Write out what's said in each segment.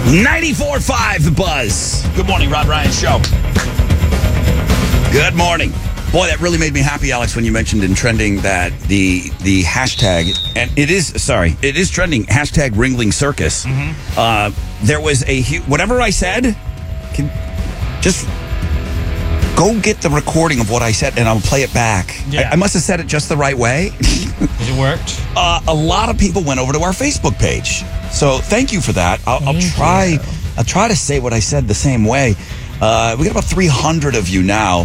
94.5 The Buzz. Good morning, Rod Ryan Show. Good morning. Boy, that really made me happy, Alex, when you mentioned in trending that the hashtag, and it is trending, hashtag Ringling Circus. There was whatever I said, just go get the recording of what I said and I'll play it back. Yeah. I must have said it just the right way. It worked. A lot of people went over to our Facebook page. So thank you for that. I'll try to say what I said the same way. We got about 300 of you now.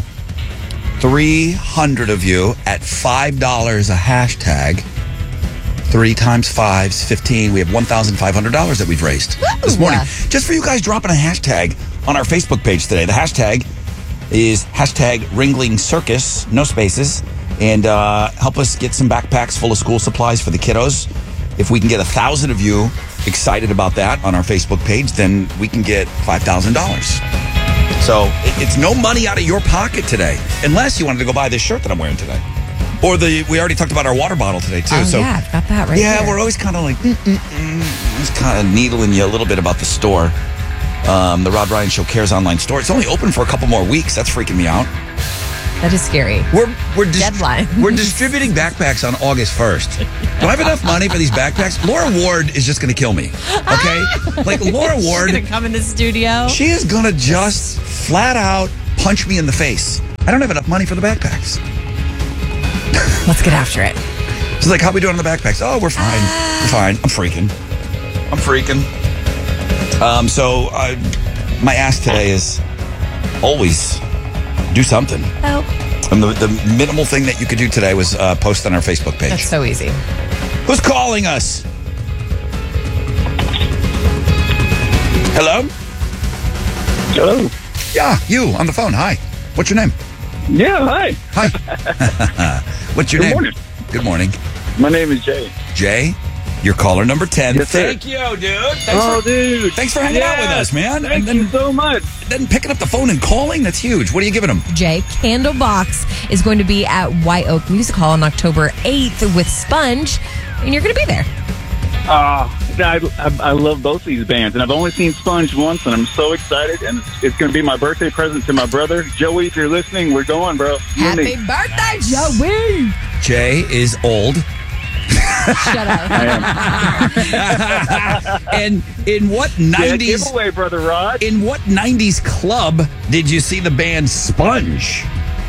300 of you at $5 a hashtag. 3 times 5 is 15. We have $1,500 that we've raised this morning. Just for you guys dropping a hashtag on our Facebook page today. The hashtag is hashtag Ringling Circus, no spaces. And help us get some backpacks full of school supplies for the kiddos. If we can get 1,000 of you excited about that on our Facebook page, then we can get $5,000. So it's no money out of your pocket today, unless you wanted to go buy this shirt that I'm wearing today. Or we already talked about our water bottle today, too. Oh, yeah, I've got that right there. We're always kind of like, just kind of needling you a little bit about the store. The Rod Ryan Show Cares online store. It's only open for a couple more weeks. That's freaking me out. That is scary. Deadline. We're distributing backpacks on August 1st. Do I have enough money for these backpacks? Laura Ward is just going to kill me. Okay? Like, Laura Ward. She's going to come in the studio. She is going to just flat out punch me in the face. I don't have enough money for the backpacks. Let's get after it. She's like, how we doing on the backpacks? Oh, we're fine. We're fine. I'm freaking. So my ask today is always do something. Help. And the minimal thing that you could do today was post on our Facebook page. That's so easy. Who's calling us? Hello? Hello. Yeah, you on the phone. Hi. What's your name? Yeah, hi. Hi. What's your name? Good morning. Good morning. My name is Jay. Jay, you're caller number 10. Yes, sir. Thank you, dude. Dude. Thanks for hanging out with us, man. Thank you so much. Then picking up the phone and calling, that's huge. What are you giving them? Jay, Candlebox is going to be at White Oak Music Hall on October 8th with Sponge, and you're going to be there. I love both of these bands, and I've only seen Sponge once, and I'm so excited, and it's going to be my birthday present to my brother. Joey, if you're listening, we're going, bro. Happy birthday, Joey! Jay is old. Shut up. I am. And in what 90s giveaway, brother Rod? In what 90s club did you see the band Sponge?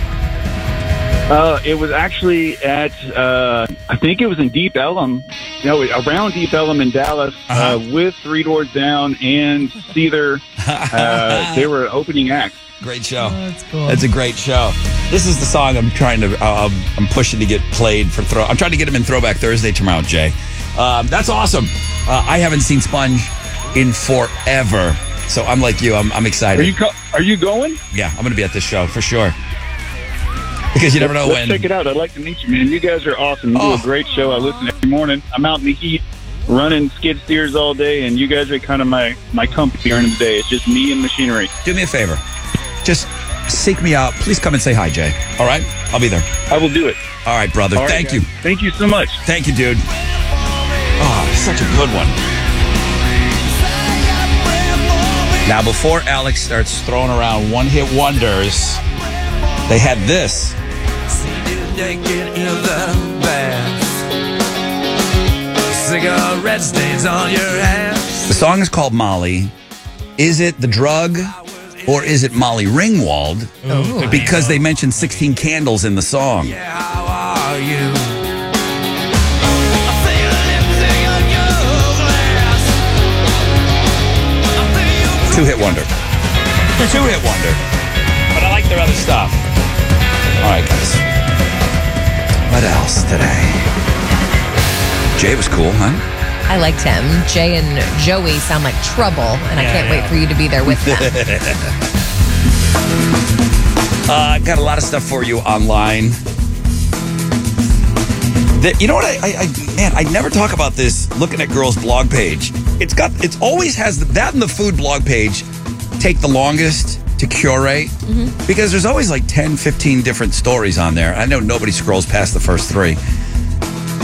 It was actually at, I think it was in Deep Ellum. No, around Deep Ellum in Dallas, with Three Doors Down and Seether. They were opening acts. Great show. Oh, that's cool. That's a great show. This is the song I'm trying to, I'm pushing to get played for I'm trying to get him in Throwback Thursday tomorrow, Jay. That's awesome. I haven't seen Sponge in forever. So I'm like you. I'm excited. Are you going? Yeah, I'm going to be at this show for sure. Because you never know Let's when. check it out. I'd like to meet you, man. You guys are awesome. You do a great show. I listen every morning. I'm out in the heat running skid steers all day, and you guys are kind of my company during the day. It's just me and machinery. Do me a favor. Just seek me out. Please come and say hi, Jay. All right? I'll be there. I will do it. All right, brother. All right, Thank guys. you. Thank you so much. Thank you, dude. Oh, such a good one. Now, before Alex starts throwing around one-hit wonders, they had this. Cigarette stains on your hands. The song is called Molly. Is it the drug or is it Molly Ringwald? Ooh. Because they mentioned 16 candles in the song. Yeah, how are you? Two-hit wonder. Two-hit wonder. But I like their other stuff. All right, guys. What else today? Jay was cool, huh? I liked him. Jay and Joey sound like trouble, and I can't wait for you to be there with them. Got a lot of stuff for you online. You know what? I never talk about this. Looking at Girls' blog page, it's always has that and the food blog page take the longest to curate because there's always like 10, 15 different stories on there. I know nobody scrolls past the first 3.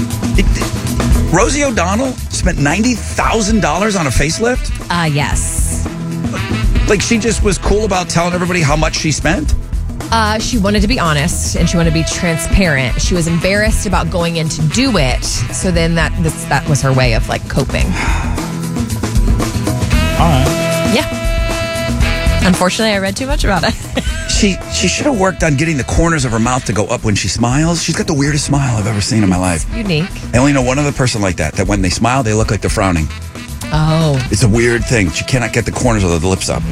Rosie O'Donnell spent $90,000 on a facelift? Yes. Like, she just was cool about telling everybody how much she spent? She wanted to be honest and she wanted to be transparent. She was embarrassed about going in to do it. So then that was her way of like coping. All right. Yeah. Unfortunately, I read too much about it. She should have worked on getting the corners of her mouth to go up when she smiles. She's got the weirdest smile I've ever seen in my life. Unique. I only know one other person like that when they smile, they look like they're frowning. Oh. It's a weird thing. She cannot get the corners of the lips up.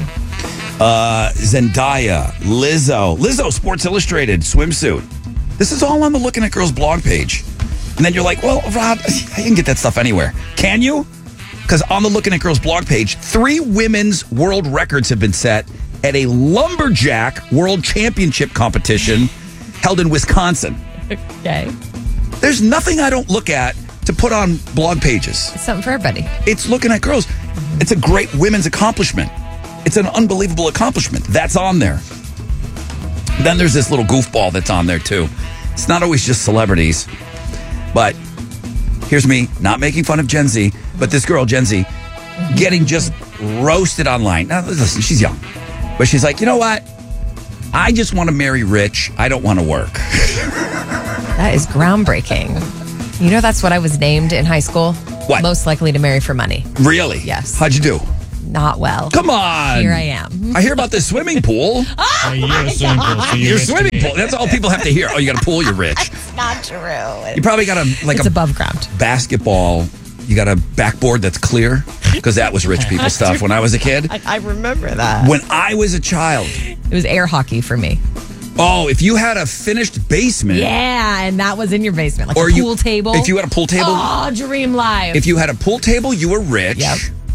Zendaya, Lizzo, Sports Illustrated, swimsuit. This is all on the Looking at Girls blog page. And then you're like, well, Rob, I can get that stuff anywhere. Can you? Because on the Looking at Girls blog page, 3 women's world records have been set at a lumberjack world championship competition held in Wisconsin. Okay. There's nothing I don't look at to put on blog pages. It's something for everybody. It's Looking at Girls. It's a great women's accomplishment. It's an unbelievable accomplishment. That's on there. Then there's this little goofball that's on there too. It's not always just celebrities, but here's me not making fun of Gen Z, but this girl, Gen Z, getting just roasted online. Now, listen, she's young, but she's like, you know what? I just want to marry rich. I don't want to work. That is groundbreaking. You know, that's what I was named in high school. What? Most likely to marry for money. Really? Yes. How'd you do? Not well. Come on. Here I am. I hear about this swimming pool. Oh, you're a swimming pool. So Your you're swimming pool. That's all people have to hear. Oh, you got a pool, you're rich. Not true. You probably got It's above ground. basketball. You got a backboard that's clear because that was rich people stuff when I was a kid. I remember that. When I was a child. It was air hockey for me. Oh, if you had a finished basement. Yeah, and that was in your basement. Like Or a pool table. If you had a pool table. Oh, dream life. If you had a pool table, you were rich. Yep.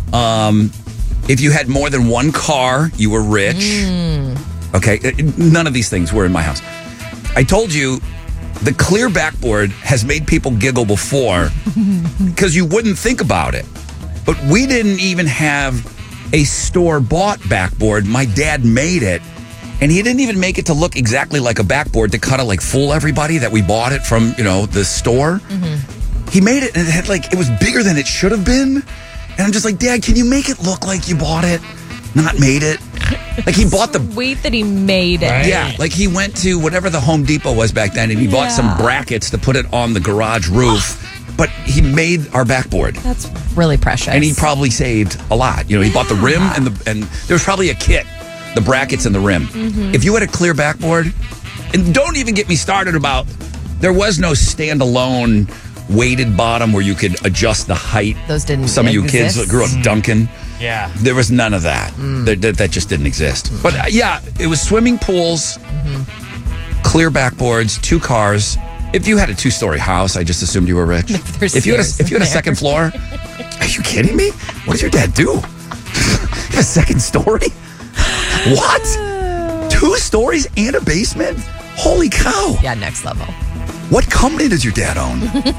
If you had more than one car, you were rich. Okay, none of these things were in my house. I told you the clear backboard has made people giggle before because you wouldn't think about it. But we didn't even have a store-bought backboard. My dad made it, and he didn't even make it to look exactly like a backboard to kind of like fool everybody that we bought it from, the store. He made it, and it was bigger than it should have been. And I'm just like, Dad, can you make it look like you bought it, not made it? Like he bought the... Sweet that he made it. Right. Yeah, like he went to whatever the Home Depot was back then, and he bought some brackets to put it on the garage roof. But he made our backboard. That's really precious. And he probably saved a lot. He bought the rim, and there was probably a kit, the brackets and the rim. If you had a clear backboard, and don't even get me started about, there was no standalone weighted bottom where you could adjust the height. Those didn't Some of you kids that grew up Duncan. Yeah. There was none of that. That just didn't exist. But yeah, it was swimming pools, clear backboards, 2 cars. If you had a 2-story house, I just assumed you were rich. If you had a second floor, are you kidding me? What does your dad do? A second story? What? 2 stories and a basement? Holy cow. Yeah, next level. What company does your dad own?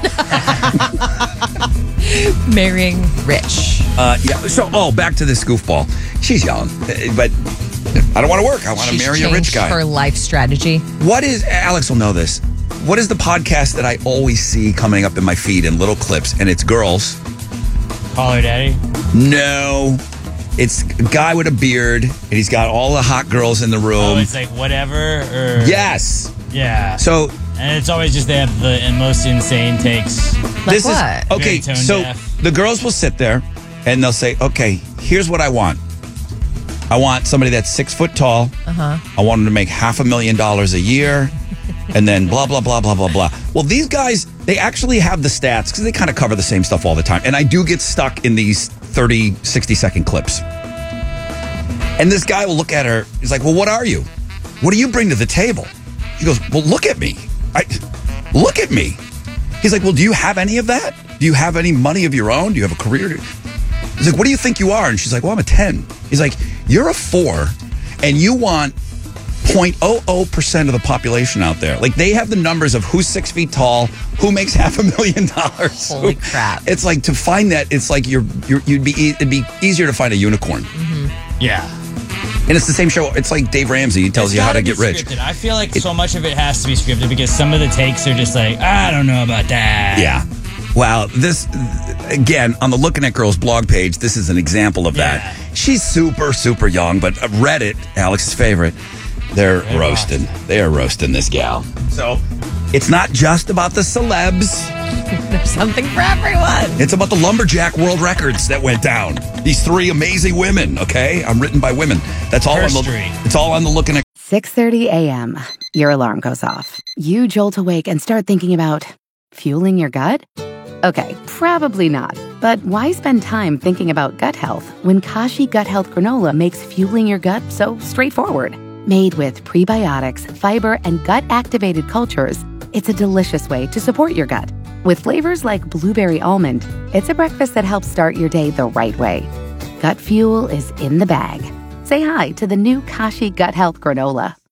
Marrying rich. Yeah. So, back to this goofball. She's young, but I don't want to work. I want to marry a rich guy. Her life strategy. What is, Alex will know this, what is the podcast that I always see coming up in my feed in little clips? And it's girls. Call her daddy. No. It's a guy with a beard, and he's got all the hot girls in the room. Oh, it's like whatever, or... Yes. Yeah. So... And it's always just they have the most insane takes. Like what? Is okay. Very tone So deaf. the girls will sit there and they'll say, "Okay, here's what I want. I want somebody that's 6 foot tall. I want them to make $500,000 a year, and then blah blah blah blah blah blah." Well, these guys, they actually have the stats because they kind of cover the same stuff all the time, and I do get stuck in these 30, 60-second clips. And this guy will look at her. He's like, "Well, what are you? What do you bring to the table?" She goes, "Well, look at me. Look at me." He's like, "Well, do you have any of that? Do you have any money of your own? Do you have a career?" He's like, "What do you think you are?" And she's like, "Well, I'm a 10. He's like, "You're a 4, and you want 0.00% of the population out there. Like, they have the numbers of who's 6 feet tall, who makes $500,000. Holy crap. It's like, to find that, it's like it'd be easier to find a unicorn. Yeah. And it's the same show. It's like Dave Ramsey tells you how to get rich. Scripted. I feel like so much of it has to be scripted because some of the takes are just like, I don't know about that. Yeah. Wow, this, again, on the Looking at Girls blog page, this is an example of that. She's super, super young, but Reddit, Alex's favorite, they're roasting. They are roasting this gal. So it's not just about the celebs. There's something for everyone. It's about the lumberjack world records that went down. These three amazing women, okay? I'm written by women. That's all. It's all on the Looking at. 6:30 a.m. Your alarm goes off. You jolt awake and start thinking about fueling your gut? Okay, probably not. But why spend time thinking about gut health when Kashi Gut Health Granola makes fueling your gut so straightforward? Made with prebiotics, fiber, and gut-activated cultures, it's a delicious way to support your gut. With flavors like blueberry almond, it's a breakfast that helps start your day the right way. Gut fuel is in the bag. Say hi to the new Kashi Gut Health Granola.